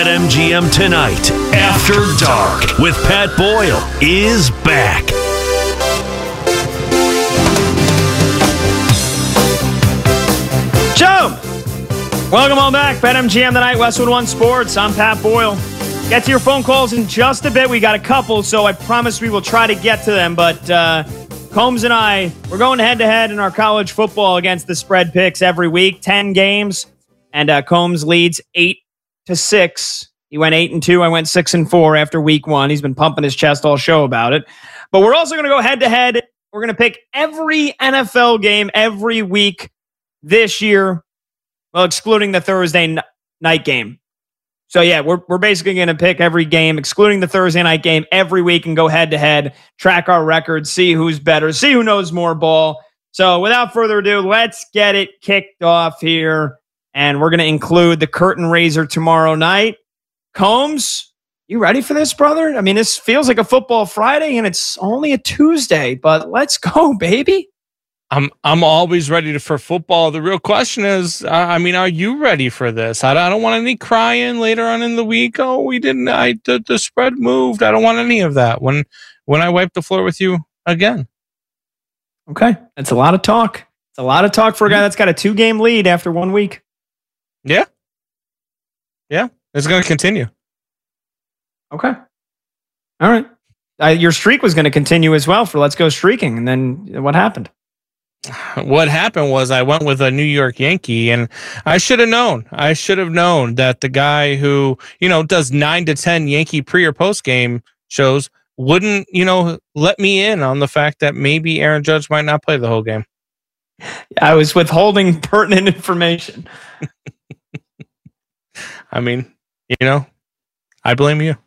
BetMGM Tonight, After Dark, with Pat Boyle, is back. Joe! Welcome on back. BetMGM Tonight, Westwood One Sports. I'm Pat Boyle. Get to your phone calls in just a bit. We got a couple, so I promise we will try to get to them. But Combs and I, we're going head-to-head in our college football against the spread picks every week. 10 games, and Combs leads 8-6. He went 8-2. I went 6-4 after week one. He's been pumping his chest all show about it. But we're also going to go head-to-head. We're going to pick every NFL game every week this year, well, excluding the Thursday night game. So, yeah, we're basically going to pick every game, excluding the Thursday night game, every week and go head-to-head, track our records, see who's better, see who knows more ball. So, without further ado, let's get it kicked off here. And we're going to include the curtain raiser tomorrow night. Combs, you ready for this, brother? I mean, this feels like a football Friday, and it's only a Tuesday, but let's go, baby. I'm always ready for football. The real question is, are you ready for this? I don't want any crying later on in the week. Oh, we didn't. The spread moved. I don't want any of that. When I wipe the floor with you again. Okay, that's a lot of talk. It's a lot of talk for a guy that's got a 2-game lead after 1 week. Yeah, it's going to continue. Okay, all right. Your streak was going to continue as well for Let's Go Streaking, and then what happened? What happened was I went with a New York Yankee, and I should have known. I should have known that the guy who, does 9 to 10 Yankee pre or post game shows wouldn't, let me in on the fact that maybe Aaron Judge might not play the whole game. I was withholding pertinent information. I mean, I blame you.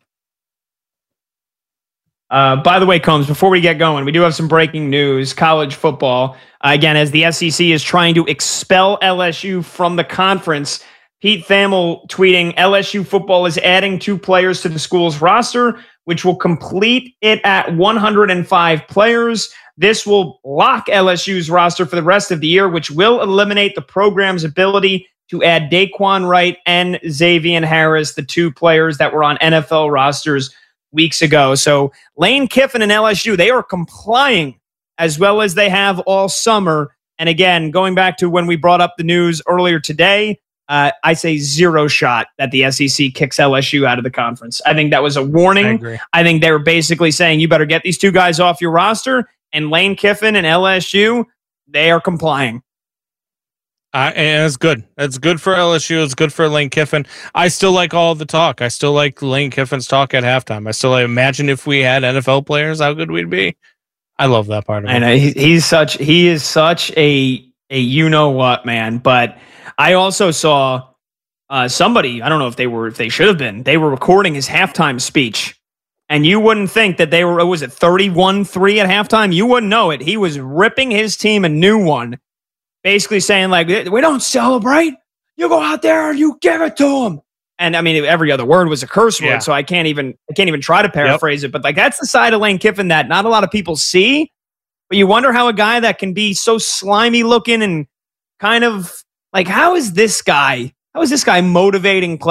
By the way, Combs, before we get going, we do have some breaking news. College football, again, as the SEC is trying to expel LSU from the conference. Pete Thamel tweeting, LSU football is adding 2 players to the school's roster, which will complete it at 105 players. This will lock LSU's roster for the rest of the year, which will eliminate the program's ability to add Daquan Wright and Xavier Harris, the 2 players that were on NFL rosters weeks ago. So Lane Kiffin and LSU, they are complying as well as they have all summer. And again, going back to when we brought up the news earlier today, I say 0 shot that the SEC kicks LSU out of the conference. I think that was a warning. I agree. I think they were basically saying you better get these 2 guys off your roster. And Lane Kiffin and LSU, they are complying. And it's good. It's good for LSU. It's good for Lane Kiffin. I still like all the talk. I still like Lane Kiffin's talk at halftime. I still imagine if we had NFL players, how good we'd be. I love that part of it. I know he is such a you know what, man. But I also saw somebody. I don't know if they should have been. They were recording his halftime speech, and you wouldn't think that they were. Was it 31-3 at halftime? You wouldn't know it. He was ripping his team a new one. Basically saying, like, we don't celebrate. You go out there and you give it to them. And I mean, every other word was a curse word, so I can't even try to paraphrase it. But like, that's the side of Lane Kiffin that not a lot of people see. But you wonder how a guy that can be so slimy looking and kind of like, how is this guy motivating players?